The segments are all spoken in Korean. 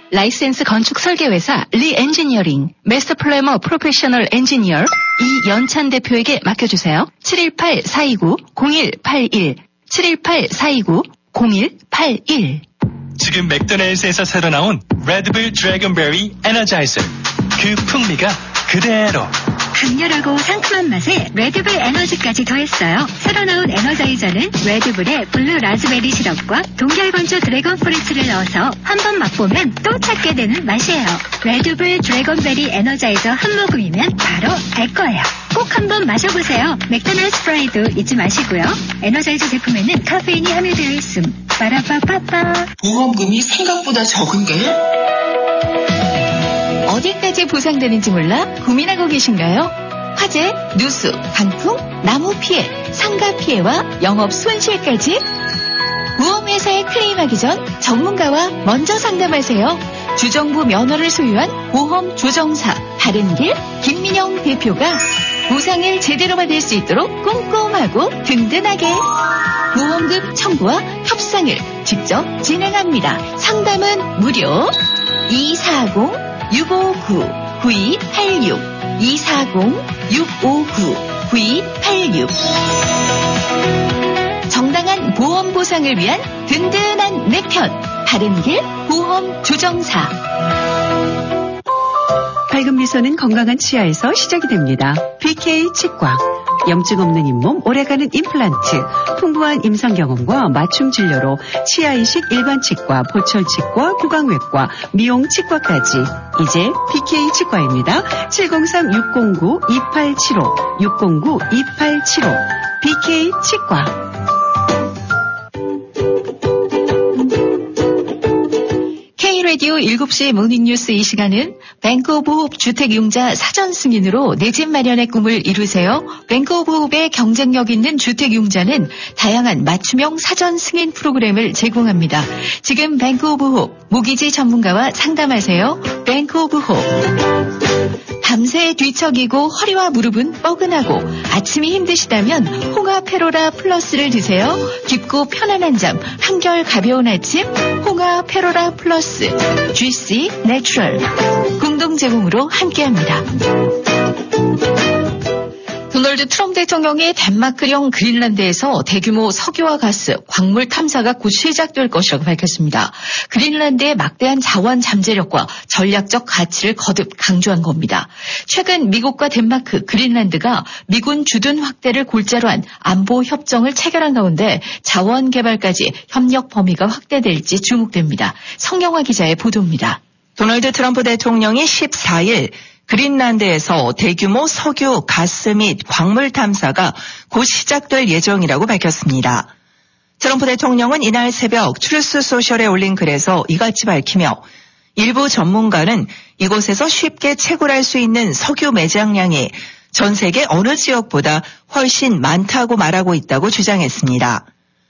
라이센스 건축 설계회사 리엔지니어링 마스터 플래머 프로페셔널 엔지니어 이연찬 대표에게 맡겨주세요. 718-429-0181 718-429-0181 지금 맥도날드에서 새로 나온 레드불 드래곤베리 에너자이저. 그 풍미가 그대로. 강렬하고 상큼한 맛에 레드불 에너지까지 더했어요. 새로 나온 에너자이저는 레드불에 블루 라즈베리 시럽과 동결건조 드래곤 프루츠를 넣어서 한 번 맛보면 또 찾게 되는 맛이에요. 레드불 드래곤베리 에너자이저 한 모금이면 바로 알 거예요. 꼭 한번 마셔보세요. 맥도날드 프라이도 잊지 마시고요. 에너자이저 제품에는 카페인이 함유되어 있음. 빠라빠빠빠. 보험금이 생각보다 적은데? 어디까지 보상되는지 몰라 고민하고 계신가요? 화재, 누수, 강풍, 나무 피해, 상가 피해와 영업 손실까지? 보험회사에 클레임하기 전 전문가와 먼저 상담하세요. 주정부 면허를 소유한 보험조정사 바른길 김민영 대표가 보상을 제대로 받을 수 있도록 꼼꼼하고 든든하게 보험금 청구와 협상을 직접 진행합니다. 상담은 무료. 240-659-9286 240-659-9286 정당한 보험 보상을 위한 든든한 내 편 바른길 보험조정사. 밝은 미소는 건강한 치아에서 시작이 됩니다. BK 치과. 염증 없는 잇몸, 오래가는 임플란트, 풍부한 임상 경험과 맞춤 진료로 치아이식 일반 치과, 보철 치과, 구강외과, 미용 치과까지. 이제 BK 치과입니다. 703-609-2875, 609-2875, BK 치과. K라디오 7시 모닝뉴스 이 시간은 뱅크 오브 호흡 주택융자 사전 승인으로 내 집 마련의 꿈을 이루세요. 뱅크 오브 호흡의 경쟁력 있는 주택융자는 다양한 맞춤형 사전 승인 프로그램을 제공합니다. 지금 뱅크 오브 호흡 모기지 전문가와 상담하세요. 뱅크 오브 호흡. 밤새 뒤척이고 허리와 무릎은 뻐근하고 아침이 힘드시다면 홍화 페로라 플러스를 드세요. 깊고 편안한 잠, 한결 가벼운 아침, 홍화 페로라 플러스, GC 내추럴 공동 제공으로 함께합니다. 도널드 트럼프 대통령이 덴마크령 그린란드에서 대규모 석유와 가스, 광물 탐사가 곧 시작될 것이라고 밝혔습니다. 그린란드의 막대한 자원 잠재력과 전략적 가치를 거듭 강조한 겁니다. 최근 미국과 덴마크, 그린란드가 미군 주둔 확대를 골자로 한 안보 협정을 체결한 가운데 자원 개발까지 협력 범위가 확대될지 주목됩니다. 성영화 기자의 보도입니다. 도널드 트럼프 대통령이 14일 그린란드에서 대규모 석유, 가스 및 광물 탐사가 곧 시작될 예정이라고 밝혔습니다. 트럼프 대통령은 이날 새벽 트루스 소셜에 올린 글에서 이같이 밝히며 일부 전문가는 이곳에서 쉽게 채굴할 수 있는 석유 매장량이 전 세계 어느 지역보다 훨씬 많다고 말하고 있다고 주장했습니다.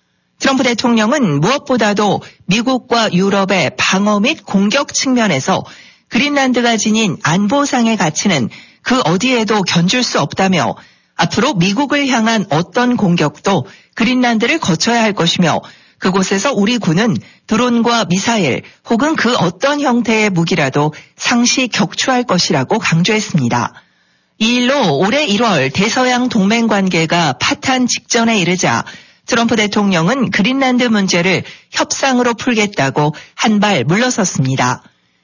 트럼프 대통령은 무엇보다도 미국과 유럽의 방어 및 공격 측면에서 그린란드가 지닌 안보상의 가치는 그 어디에도 견줄 수 없다며 앞으로 미국을 향한 어떤 공격도 그린란드를 거쳐야 할 것이며 그곳에서 우리 군은 드론과 미사일 혹은 그 어떤 형태의 무기라도 상시 격추할 것이라고 강조했습니다. 이 일로 올해 1월 대서양 동맹 관계가 파탄 직전에 이르자 트럼프 대통령은 그린란드 문제를 협상으로 풀겠다고 한 발 물러섰습니다.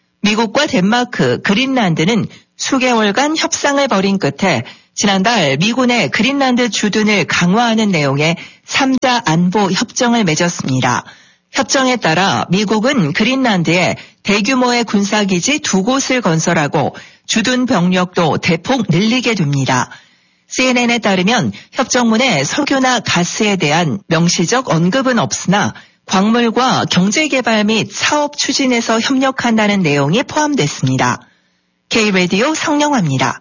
미국과 덴마크, 그린란드는 수개월간 협상을 벌인 끝에 지난달 미군의 그린란드 주둔을 강화하는 내용의 3자 안보 협정을 맺었습니다. 협정에 따라 미국은 그린란드에 대규모의 군사기지 2곳을 건설하고 주둔 병력도 대폭 늘리게 됩니다. CNN에 따르면 협정문에 석유나 가스에 대한 명시적 언급은 없으나 광물과 경제개발 및 사업 추진에서 협력한다는 내용이 포함됐습니다. K라디오 성영화입니다.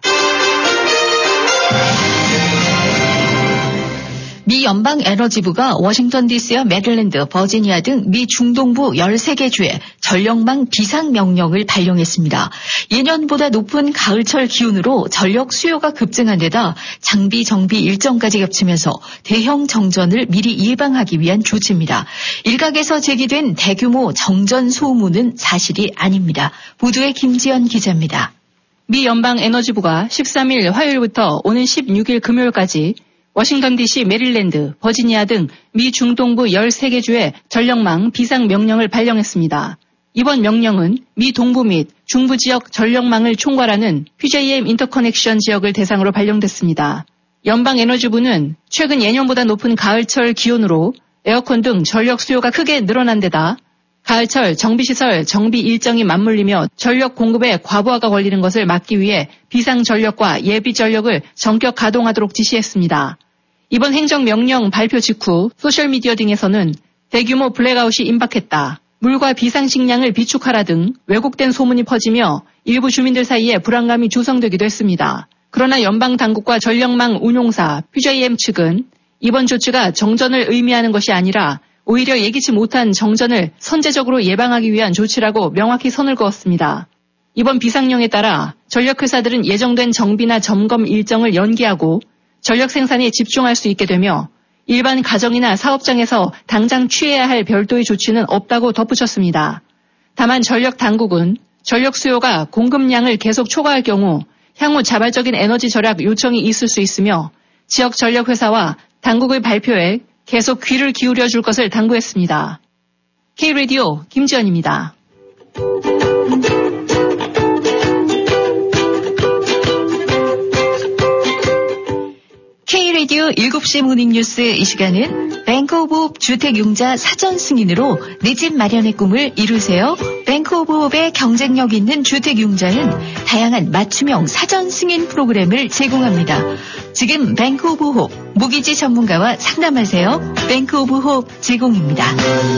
미 연방에너지부가 워싱턴 DC와 메릴랜드, 버지니아 등 미 중동부 13개 주에 전력망 비상명령을 발령했습니다. 예년보다 높은 가을철 기온으로 전력 수요가 급증한 데다 장비 정비 일정까지 겹치면서 대형 정전을 미리 예방하기 위한 조치입니다. 일각에서 제기된 대규모 정전 소문은 사실이 아닙니다. 보도에 김지연 기자입니다. 미 연방에너지부가 13일 화요일부터 오는 16일 금요일까지 워싱턴 DC, 메릴랜드, 버지니아 등 미 중동부 13개 주에 전력망 비상명령을 발령했습니다. 이번 명령은 미 동부 및 중부 지역 전력망을 총괄하는 PJM 인터커넥션 지역을 대상으로 발령됐습니다. 연방에너지부는 최근 예년보다 높은 가을철 기온으로 에어컨 등 전력 수요가 크게 늘어난 데다 가을철 정비시설 정비 일정이 맞물리며 전력 공급에 과부하가 걸리는 것을 막기 위해 비상전력과 예비전력을 전격 가동하도록 지시했습니다. 이번 행정명령 발표 직후 소셜미디어 등에서는 대규모 블랙아웃이 임박했다, 물과 비상식량을 비축하라 등 왜곡된 소문이 퍼지며 일부 주민들 사이에 불안감이 조성되기도 했습니다. 그러나 연방당국과 전력망 운용사 PJM 측은 이번 조치가 정전을 의미하는 것이 아니라 오히려 예기치 못한 정전을 선제적으로 예방하기 위한 조치라고 명확히 선을 그었습니다. 이번 비상령에 따라 전력회사들은 예정된 정비나 점검 일정을 연기하고 전력 생산에 집중할 수 있게 되며 일반 가정이나 사업장에서 당장 취해야 할 별도의 조치는 없다고 덧붙였습니다. 다만 전력 당국은 전력 수요가 공급량을 계속 초과할 경우 향후 자발적인 에너지 절약 요청이 있을 수 있으며 지역 전력회사와 당국의 발표에 계속 귀를 기울여 줄 것을 당부했습니다. K-라디오 김지연입니다. K-라디오 7시 모닝뉴스 이 시간은 뱅크 오브 홉 주택융자 사전 승인으로 내 집 마련의 꿈을 이루세요. 뱅크 오브 홉의 경쟁력 있는 주택융자는 다양한 맞춤형 사전 승인 프로그램을 제공합니다. 지금 뱅크 오브 홉 모기지 전문가와 상담하세요. 뱅크 오브 홉 제공입니다.